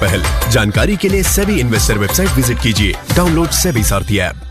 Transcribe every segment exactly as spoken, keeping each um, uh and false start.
पहल जानकारी के लिए सेबी इन्वेस्टर वेबसाइट विजिट कीजिए। डाउनलोड सेबी सारथी ऐप।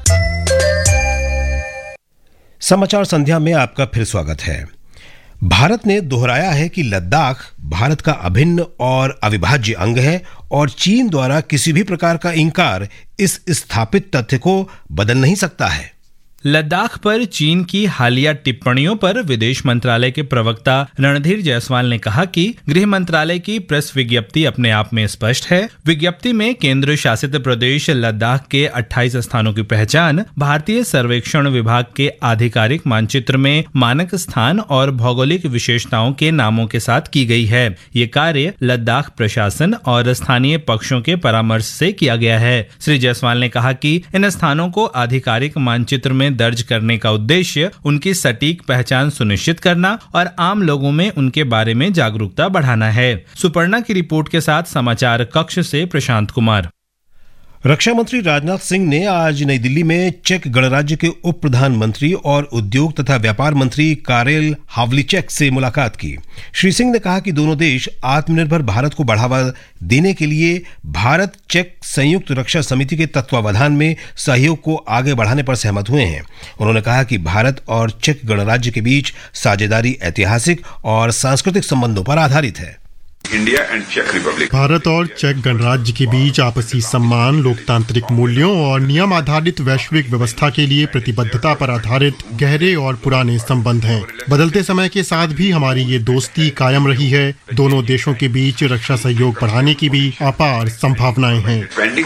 समाचार संध्या में आपका फिर स्वागत है। भारत ने दोहराया है कि लद्दाख भारत का अभिन्न और अविभाज्य अंग है और चीन द्वारा किसी भी प्रकार का इंकार इस स्थापित तथ्य को बदल नहीं सकता है। लद्दाख पर चीन की हालिया टिप्पणियों पर विदेश मंत्रालय के प्रवक्ता रणधीर जायसवाल ने कहा कि गृह मंत्रालय की प्रेस विज्ञप्ति अपने आप में स्पष्ट है। विज्ञप्ति में केंद्र शासित प्रदेश लद्दाख के अट्ठाईस स्थानों की पहचान भारतीय सर्वेक्षण विभाग के आधिकारिक मानचित्र में मानक स्थान और भौगोलिक विशेषताओं के नामों के साथ की गई है। ये कार्य लद्दाख प्रशासन और स्थानीय पक्षों के परामर्श से किया गया है। श्री जायसवाल ने कहा कि इन स्थानों को आधिकारिक मानचित्र में दर्ज करने का उद्देश्य उनकी सटीक पहचान सुनिश्चित करना और आम लोगों में उनके बारे में जागरूकता बढ़ाना है। सुपर्णा की रिपोर्ट के साथ समाचार कक्ष से प्रशांत कुमार। रक्षा मंत्री राजनाथ सिंह ने आज नई दिल्ली में चेक गणराज्य के उप प्रधानमंत्री और उद्योग तथा व्यापार मंत्री कारेल हावलिचेक से मुलाकात की। श्री सिंह ने कहा कि दोनों देश आत्मनिर्भर भारत को बढ़ावा देने के लिए भारत चेक संयुक्त रक्षा समिति के तत्वावधान में सहयोग को आगे बढ़ाने पर सहमत हुए हैं। उन्होंने कहा कि भारत और चेक गणराज्य के बीच साझेदारी ऐतिहासिक और सांस्कृतिक संबंधों पर आधारित है। India and check Republic Bharat और चेक गणराज्य के बीच आपसी सम्मान, लोकतांत्रिक मूल्यों और नियम आधारित वैश्विक व्यवस्था के लिए प्रतिबद्धता पर आधारित गहरे और पुराने संबंध हैं। बदलते समय के साथ भी हमारी ये दोस्ती कायम रही है। दोनों देशों के बीच रक्षा सहयोग बढ़ाने की भी अपार संभावनाएं हैं।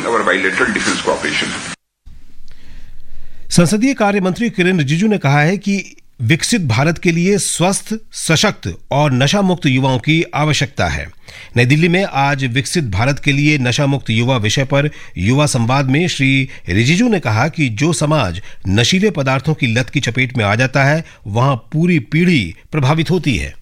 संसदीय कार्य मंत्री किरेन रिजिजू ने कहा है कि विकसित भारत के लिए स्वस्थ, सशक्त और नशा मुक्त युवाओं की आवश्यकता है। नई दिल्ली में आज विकसित भारत के लिए नशा मुक्त युवा विषय पर युवा संवाद में श्री रिजिजू ने कहा कि जो समाज नशीले पदार्थों की लत की चपेट में आ जाता है, वहां पूरी पीढ़ी प्रभावित होती है।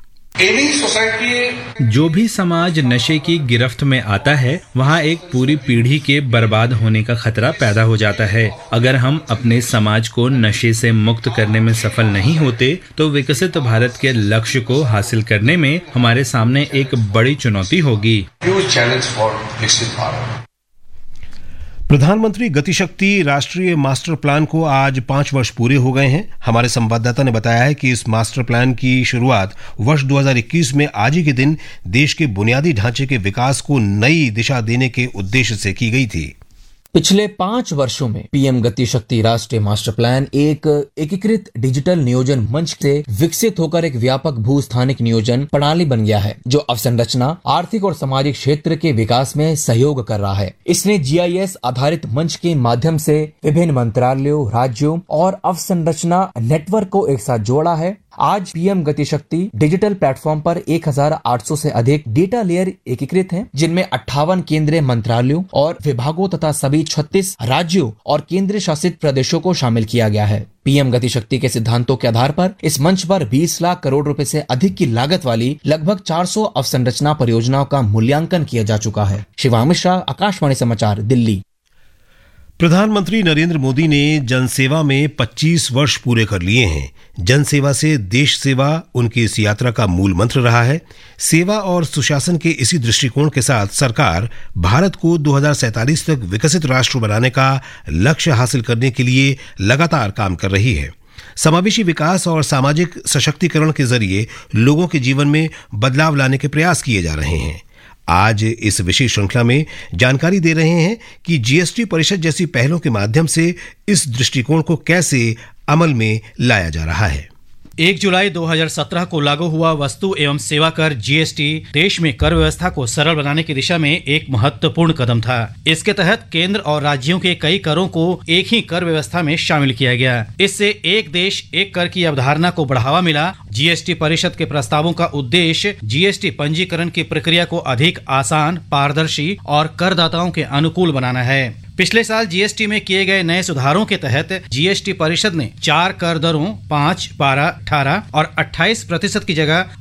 जो भी समाज नशे की गिरफ्त में आता है, वहाँ एक पूरी पीढ़ी के बर्बाद होने का खतरा पैदा हो जाता है। अगर हम अपने समाज को नशे से मुक्त करने में सफल नहीं होते, तो विकसित भारत के लक्ष्य को हासिल करने में हमारे सामने एक बड़ी चुनौती होगी। प्रधानमंत्री गतिशक्ति राष्ट्रीय मास्टर प्लान को आज पांच वर्ष पूरे हो गए हैं। हमारे संवाददाता ने बताया है कि इस मास्टर प्लान की शुरुआत वर्ष दो हज़ार इक्कीस में आज ही के दिन देश के बुनियादी ढांचे के विकास को नई दिशा देने के उद्देश्य से की गई थी। पिछले पांच वर्षों में पीएम गति शक्ति राष्ट्रीय मास्टर प्लान एक एकीकृत डिजिटल नियोजन मंच से विकसित होकर एक व्यापक भूस्थानिक नियोजन प्रणाली बन गया है, जो अवसंरचना, आर्थिक और सामाजिक क्षेत्र के विकास में सहयोग कर रहा है। इसने जीआईएस आधारित मंच के माध्यम से विभिन्न मंत्रालयों, राज्यों और अवसंरचना नेटवर्क को एक साथ जोड़ा है। आज पीएम गति शक्ति डिजिटल प्लेटफॉर्म पर एक हज़ार आठ सौ से अधिक डेटा लेयर एकीकृत हैं, जिनमें अट्ठावन केंद्रीय मंत्रालयों और विभागों तथा सभी छत्तीस राज्यों और केंद्र शासित प्रदेशों को शामिल किया गया है। पीएम गति शक्ति के सिद्धांतों के आधार पर इस मंच पर बीस लाख करोड़ रुपए से अधिक की लागत वाली लगभग चार सौ अवसंरचना परियोजनाओं का मूल्यांकन किया जा चुका है। शिवा मिश्रा, आकाशवाणी समाचार, दिल्ली। प्रधानमंत्री नरेंद्र मोदी ने जनसेवा में पच्चीस वर्ष पूरे कर लिए हैं। जनसेवा से देश सेवा उनकी इस यात्रा का मूल मंत्र रहा है। सेवा और सुशासन के इसी दृष्टिकोण के साथ सरकार भारत को दो हज़ार सैंतालीस तक विकसित राष्ट्र बनाने का लक्ष्य हासिल करने के लिए लगातार काम कर रही है। समावेशी विकास और सामाजिक सशक्तिकरण के जरिए लोगों के जीवन में बदलाव लाने के प्रयास किए जा रहे हैं। आज इस विशेष श्रृंखला में जानकारी दे रहे हैं कि जीएसटी परिषद जैसी पहलों के माध्यम से इस दृष्टिकोण को कैसे अमल में लाया जा रहा है। एक जुलाई दो हज़ार सत्रह को लागू हुआ वस्तु एवं सेवा कर जीएसटी देश में कर व्यवस्था को सरल बनाने की दिशा में एक महत्वपूर्ण कदम था। इसके तहत केंद्र और राज्यों के कई करों को एक ही कर व्यवस्था में शामिल किया गया। इससे एक देश एक कर की अवधारणा को बढ़ावा मिला। जीएसटी परिषद के प्रस्तावों का उद्देश्य जीएसटी पंजीकरण की प्रक्रिया को अधिक आसान, पारदर्शी और करदाताओं के अनुकूल बनाना है। पिछले साल जीएसटी में किए गए नए सुधारों के तहत जीएसटी परिषद ने चार कर दरों पाँच, बारह, अठारह और अट्ठाईस प्रतिशत की जगह